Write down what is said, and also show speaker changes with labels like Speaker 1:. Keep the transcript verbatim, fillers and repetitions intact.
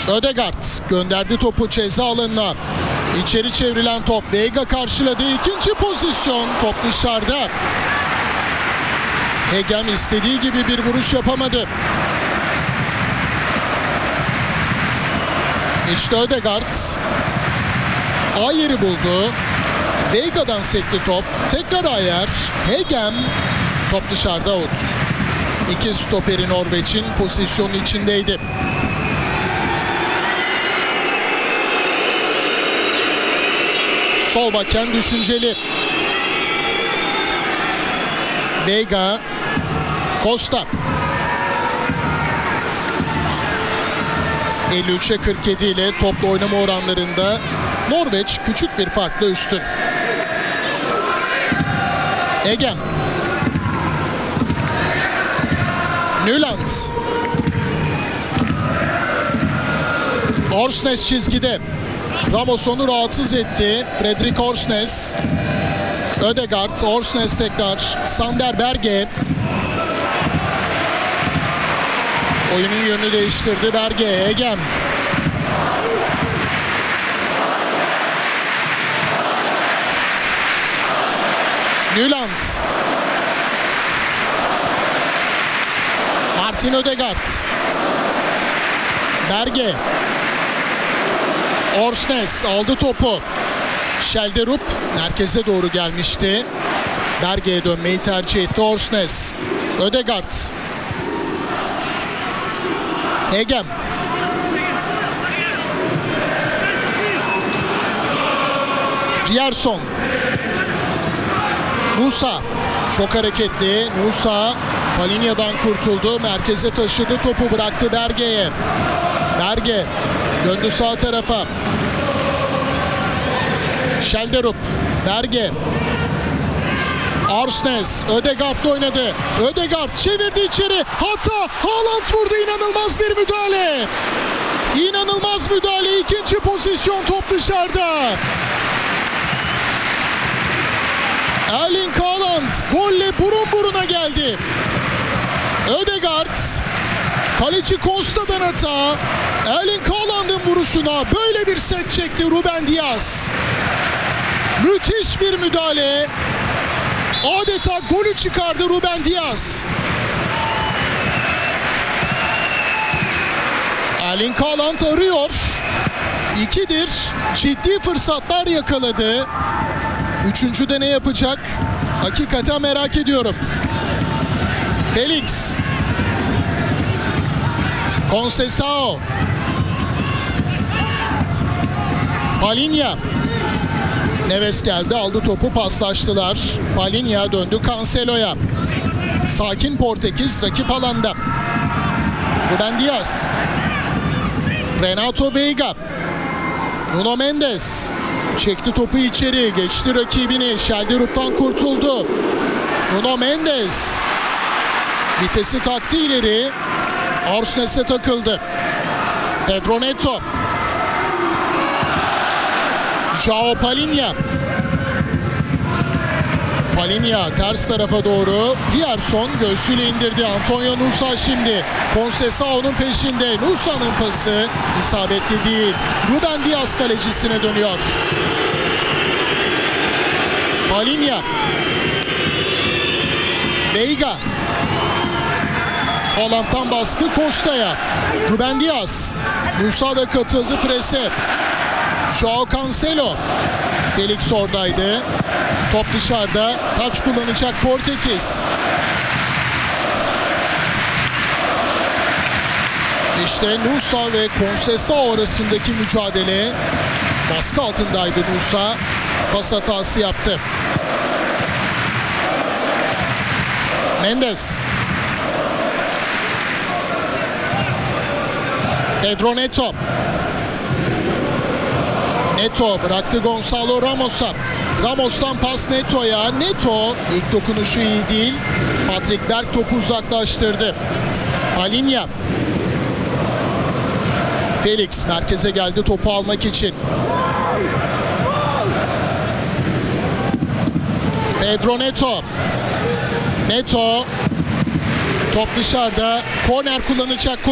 Speaker 1: Ödegaard gönderdi topu ceza alanına. İçeri çevrilen top. Veiga karşıladı. İkinci pozisyon. Top dışarıda. Hegem istediği gibi bir vuruş yapamadı. İşte Ödegaard. A yeri buldu. Veiga'dan sekti top. Tekrar Ayer. Hegem. Top dışarıda out. İki stoperi Norveç'in pozisyonun içindeydi. Sol bakken düşünceli. Veiga. Costa. elli üçe kırk yedi ile topla oynama oranlarında Norveç küçük bir farkla üstün. Hegem. Nyland. Orsnes çizgide. Ramos onu rahatsız etti. Fredrik Orsnes. Ödegaard. Orsnes tekrar. Sander Berge. Oyunun yönünü değiştirdi Berge. Hegem. Nyland. Martin Ödegaard. Berge. Orsnes aldı topu. Schelderup merkeze doğru gelmişti. Berge'ye dönmeyi tercih etti Orsnes. Ödegaard. Hegem. Rierson. Nusa. Çok hareketli. Nusa Palhinha'dan kurtuldu. Merkeze taşıdı. Topu bıraktı Berge'ye. Berge döndü sağ tarafa. Schelderup. Berge. Orsnes. Ödegaard'la oynadı. Ödegaard çevirdi içeri. Hata. Haaland vurdu. İnanılmaz bir müdahale. İnanılmaz müdahale. İkinci pozisyon, top dışarıda. Erling Haaland golle burun buruna geldi. Ödegaard. Kaleci Costa'dan hata. Erling Haaland'ın vuruşuna böyle bir set çekti Ruben Dias. Müthiş bir müdahale. Adeta golü çıkardı Ruben Dias. Erling Haaland arıyor. İkidir ciddi fırsatlar yakaladı. Üçüncüde ne yapacak? Hakikaten merak ediyorum. Felix. Conceição. Palhinha. Neves geldi, aldı topu, paslaştılar. Palhinha döndü Cancelo'ya. Sakin Portekiz rakip alanda. Ruben Dias. Renato Veiga. Nuno Mendes. Çekti topu içeri, geçti rakibini. Schelderup'tan kurtuldu. Nuno Mendes. Vitesi taktı ileri. Orsnes'e takıldı. Pedro Neto. João Palhinha. Palhinha ters tarafa doğru. Rierson göğsüyle indirdi. Antonio Nusa şimdi. Conceição'nun peşinde. Nusa'nın pası isabetli değil. Ruben Dias kalecisine dönüyor. Palhinha. Veiga. Haaland'dan baskı Costa'ya. Ruben Dias. Nusa da katıldı prese. João Cancelo. Felix oradaydı. Top dışarıda. Taç kullanacak Portekiz. İşte Nusa ve Conceição arasındaki mücadele. Baskı altındaydı Nusa. Pas hatası yaptı. Mendes. Pedro Neto. Neto bıraktı Gonçalo Ramos'a. Ramos'tan pas Neto'ya. Neto ilk dokunuşu iyi değil. Patrick Berg topu uzaklaştırdı. Palhinha. Felix merkeze geldi topu almak için. Pedro Neto. Neto. Top dışarıda. Korner kullanacak.